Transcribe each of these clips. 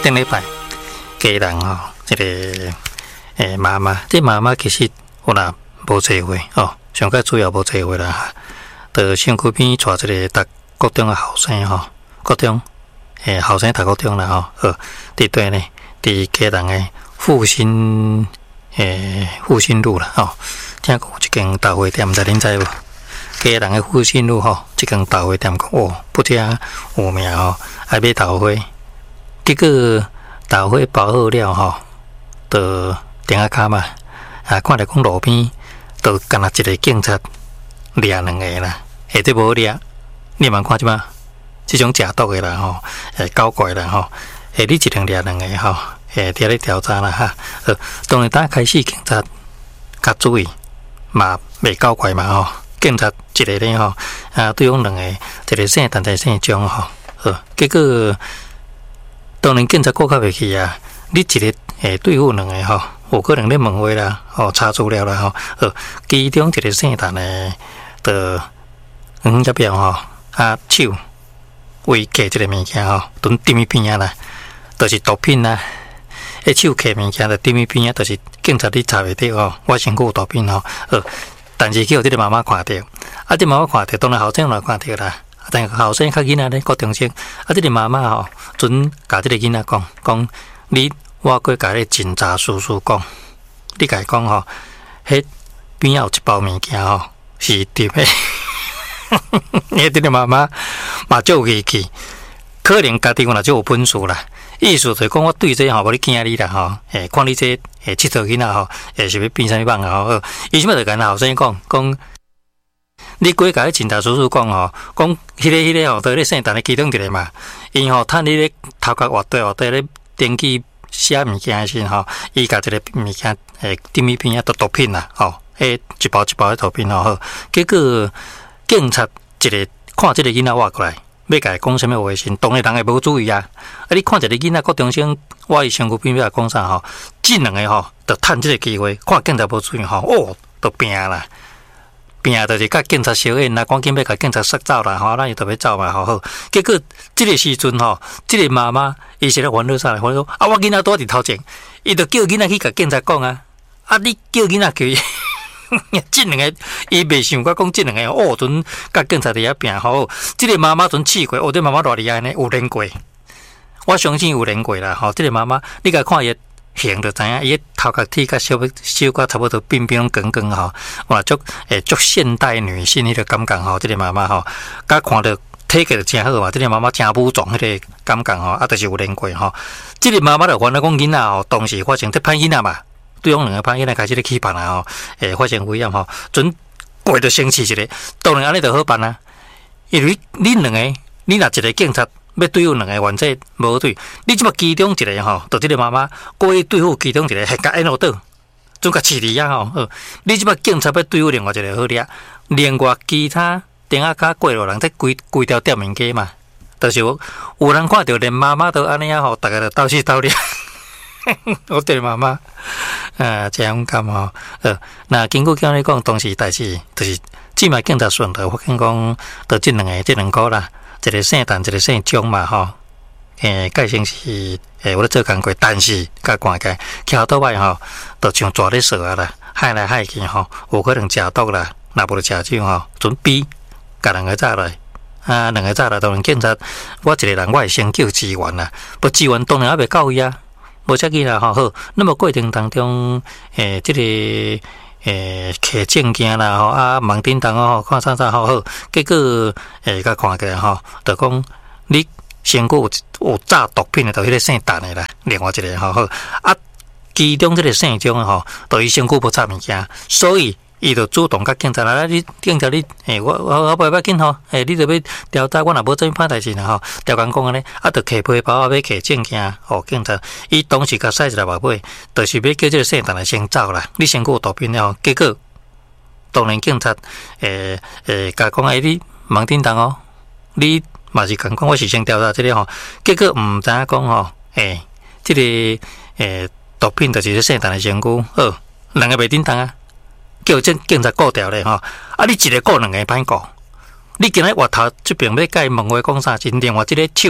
顶礼拜家人吼，这个妈妈，这妈妈其实有啦无侪岁哦，上个主要无侪岁啦，就身躯边带这个读高中的后生吼，高中后生读高中啦吼，伫对呢，伫家人的复兴路啦吼，听讲有一间豆花店，毋知恁知无？家人的复兴路吼，这间豆花店讲不听有名吼，爱买豆花，结果豆花包好了吼，就顶下骹嘛，看着讲路边，就干那一个警察掠两个啦，下底无掠，你慢看即嘛，即种假毒的啦吼，搞怪啦吼，你一定掠两个吼，伫咧调查啦哈，当然打开始警察较注意嘛，袂搞怪嘛吼。警察一个咧吼，对方两个，一个姓陈，一个姓张吼，结果当然警察顾较袂去啊，你一个对付两个吼，有可能咧问话啦，查资料啦吼，其中一个姓陈的，就一表吼，手为摕一个物件吼，蹲伫伊边啊啦，就是毒品啦，手摕物件就伫伊边啊，就是警察你查袂到吼，我身躯有毒品吼，但是叫这个妈妈看到，这妈妈看到，当然后生也看到啦。但是后生较囡仔咧，国中生，这个妈妈吼，准甲这个囡仔讲，我过甲你警察叔叔讲，你甲伊讲吼，迄边仔有一包物件吼，是滴的。这个妈妈嘛就有义气，可能家己若就有本事啦。意思就是讲，我对这吼，无你惊你啦吼，看你这佚佗囡仔吼，是要变啥物放啊吼？伊即摆就甲后生讲，你过甲迄警察叔叔讲吼，讲迄个吼，在咧姓陈的其中一个嘛，因吼趁你咧头壳活底咧登记写物件的时吼，伊甲一个物件顶伊边啊，毒品啦吼，一包一包的毒品吼，结果警察一个看这个囡仔活过来。要甲伊讲啥物话时，当然人会无注意啊！你看一个囡仔国中生，我伊身躯边要讲啥吼？这两个吼，就趁这个机会，看警察无注意吼，就拼啦，拼就是甲警察小演啦，赶紧要甲警察塞走啦，吼，咱就要走嘛，好。结果这个时阵吼，这个妈妈伊是咧烦恼啥咧？烦恼我囡仔躲伫头前，伊就叫囡仔去甲警察讲啊！你叫囡仔去。这两个，伊未想过讲这两个阵甲警察伫遐拼吼，这个妈妈阵试过，这妈妈偌厉害呢，有练过，我相信有练过啦吼。这个妈妈，你甲看伊形就知影，伊头壳剃甲小可差不多冰冰光光吼，哇，足现代女性迄个感觉吼。这个妈妈吼，甲看到体格就真好嘛，这个妈妈真武壮迄个感觉吼，就是有练过吼。这个妈妈就原来讲囡仔吼，当时发生在歹囡仔嘛。对方两个歹囡仔开始咧起办啦吼，发生危险吼，准过着生气一个，当然安尼就好办啊。因为恁两个，你若一个警察要对付两个患者无对，你即么其中一个吼，就即个妈妈过去对付其中一个，甲按落倒，准甲饲伫啊吼。你即么警察要对付另外一个好掠，另外其他顶下骹过路人在规条店面街嘛，就是有人看到连妈妈都安尼啊吼，大家就斗死斗掠。我对妈妈，这样讲吼，那经过今日讲当时代志，就是即卖警察顺头，我跟讲，就这两个啦，一个姓陈，一个姓张嘛吼，介姓是我咧做工过，但是甲关界桥倒摆吼，就像抓咧蛇啊啦，害来害去吼，有可能食毒啦，若无就食酒吼，准逼甲两个走来。两个走来，当然警察，我一个人我会先叫支援啦，不支援当然也袂到位啊。无遮紧啦，好，那么过程当中，这个摕证件啦，吼网顶当吼看啥好，结果甲看起来吼，就讲你身躯有炸毒品的，就迄个姓陈的啦，另外一个好，其中这个姓张的吼，就伊身躯无炸物件，所以。伊就主动甲警察啦，你警察你，我不要紧吼，你就要调查，我若无做歹代志啦吼，调工讲安尼，就摕皮包要摕证件，警察，伊当时甲驶一个目尾，就是要叫这个姓陈的先走啦，你身躯有毒品了，结果当然警察，甲讲你网顶当哦，你嘛是讲我是先调查这个吼，结果毋知影讲吼，这个毒品就是这姓陈的身躯，两个袂顶当啊。叫这警察顾掉咧吼，你一个顾两个歹顾，你今日外头这边要甲伊问话讲啥？是另外一个手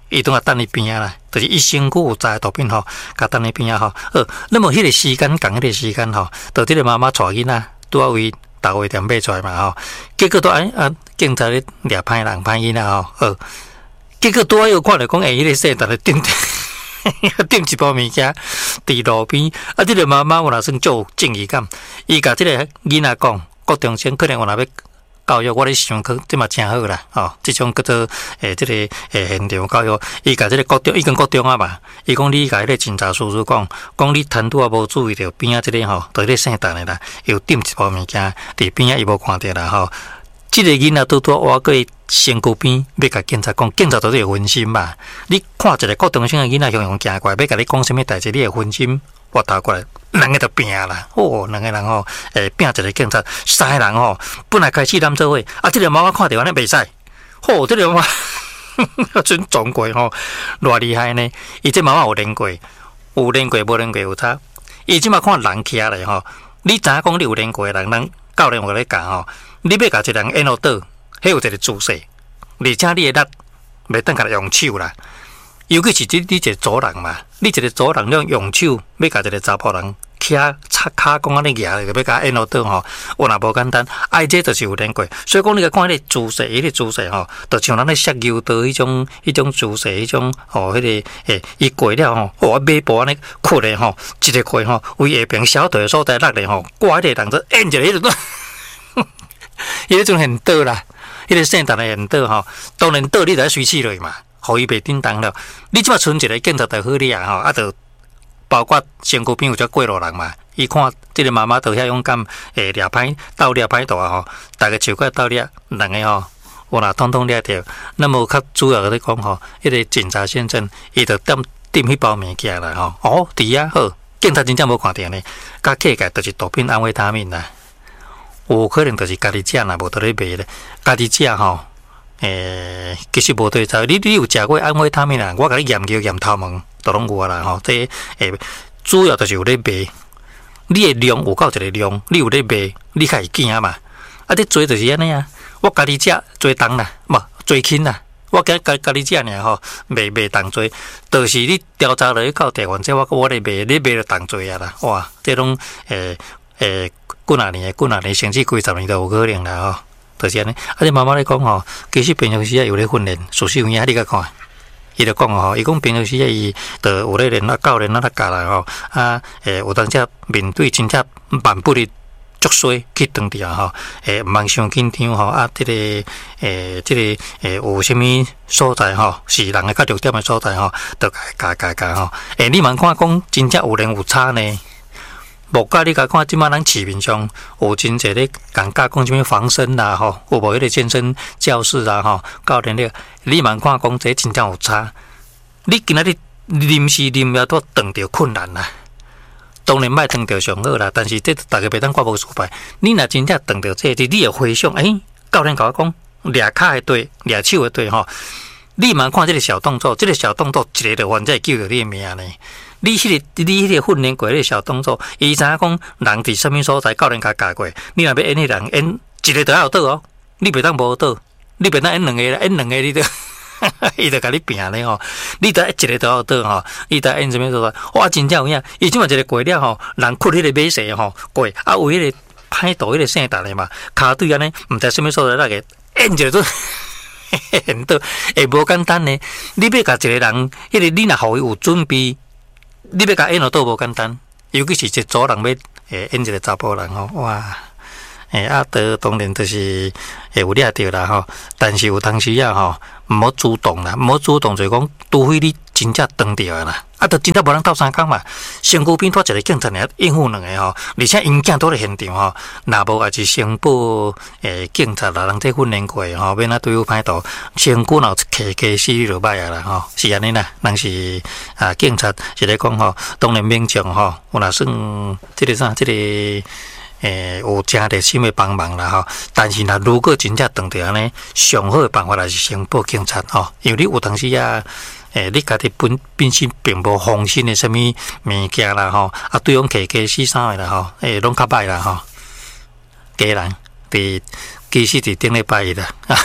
伊都啊等你边啊啦，就是伊身躯有查毒品吼，甲等你边啊吼。那么迄个时间共迄个时间吼，就即个妈妈带囡仔拄啊为大卫店买出来嘛吼，结果都警察咧掠歹人歹囡仔吼，结果拄啊又看到讲迄个细达咧顶一包物件伫路边，即个妈妈有若算足有正义感，伊甲即个囡仔讲，国中生可能有若要。教育我咧想，即嘛真好啦，即种叫做即个现场教育，伊甲即个国中，伊跟国中啊嘛，伊讲你甲迄个警察叔叔讲你贪拄啊无注意着边仔即个吼，就咧姓陈诶啦，又点一包物件伫边仔伊无看着啦吼，即个囡仔拄挖过身躯边，要甲警察讲，警察就是会分心嘛。你看一个国中生诶囡仔向行过来，要甲你讲啥物代志，你会分心。我头过来，两个就拼啦，两个人吼，拼一个警察，三个人吼，本来开始咱做伙，这个妈妈看到安尼袂使，这个妈妈真撞过吼，偌厉害呢！伊这妈妈有练过，无练过有差。伊即马看人起来吼，你知影讲你有练过的人教练有咧教吼，你要甲一个人演到倒，迄有一个姿势，而且你的力袂当甲用手啦。尤其是你一个主人嘛，你一个主人用手要甲一个查甫人徛擦骹讲安尼举，就要甲演到倒吼，有若无简单，这就是有练过。所以讲你甲看迄个姿势，迄个姿势吼，就像咱咧摔跤道迄种姿势，迄种迄个伊过了吼，我马步安尼屈咧吼，一个过吼，为下边小腿所在落咧吼，挂迄个人就演一个迄个，迄种很倒啦，迄个圣诞的很倒吼，当然倒你就要随起落嘛。互伊袂叮当了，你即马剩一个警察就好哩啊吼，就包括身躯边有只过路人嘛，伊看即个妈妈都遐勇敢，掠歹斗掠歹大吼，大家手块斗掠，两个吼，有若统统掠着。那么较主要咧讲吼，迄个警察先生，伊就点迄包物件啦吼，伫啊好，警察真正无看到呢，甲客个就是毒品安慰他命啦，有可能就是家己食啦，无得咧卖咧，家己食吼。其实无对照，你有食过安慰他命啦？我甲你验头毛，都拢有啦吼。这主要就是有咧卖，你的量有够一个量，你有咧卖，你较会惊嘛。你做就是安尼啊。我家己食做重啦，做轻啦。我家己食尔吼，卖重做，就是你调查落去到台湾，这我咧卖，你卖了重做啊啦。哇，这种几啊年，甚至几十年都有可能啦吼。就是安尼，这妈妈咧讲吼，其实平常时有咧训练，事实有影你甲看，伊就讲吼，伊讲平常时伊就有咧练教练教啦吼，有当时面对真正万不离足衰去当地吼，毋通伤紧张吼，即个有啥物所在吼，是人个较弱点的所在吼，都教吼，你茫看讲真正有练有差呢？无甲你甲看，即摆咱市面上有真侪咧讲教讲啥物防身啦吼，有无迄个健身教室啦吼，教练咧，你茫看讲这真正有差。你今仔日临时临了都撞着困难啦，当然莫撞着上好啦，但是这大家袂当怪无失败。你若真正撞着这，你会回想，教练甲我讲，掠骹的对，掠手的对吼。你茫看这个小动作，一个就完才会救着你的命呢。你迄个训练过迄个小动作，伊知影讲人伫什么所在，教练甲教过。你若要演迄人演一个就要有倒哦，你袂当无倒，你袂当演两个啦，演两个你就伊就甲你拼咧吼。你得一个都要倒吼，你得演什么所在？哇，真正有影，伊即嘛一个过了吼，人屈迄个马绳吼过，为迄个歹道迄个圣诞的嘛，骹对安尼，毋知什么所在那个演一个都。很多会无简单呢。你要甲一个人，迄个你若互伊有准备，你要甲演到倒无简单。尤其是一个主人要演一个查甫人吼，哇！当然就是会有掠着啦吼。但是有当时啊吼，毋好主动啦，毋好主动就是讲，除非你真正当着啦。就真正无人斗相共嘛，身躯边拖一个警察尔应付两个吼，而且因囝都咧现场吼，若无也是先报警察啦，人这训练过吼，免那对付歹徒，身躯若客死你就歹啊啦吼，是安尼啦，人是警察是咧讲吼，当然民众吼，有若算这个啥这个。有真热心的帮忙啦吼，但是如果真正当着安尼，上好的办法还是先报警察吼，因为你有当时你家己本身并无放心的什么物件啦吼，对方客死啥的啦吼，拢较歹啦吼，家人其实伫顶礼拜啦，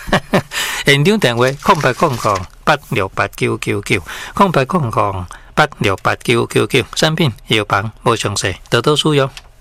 现场电话0800868999，0800868999，产品药房无详细，多多使用。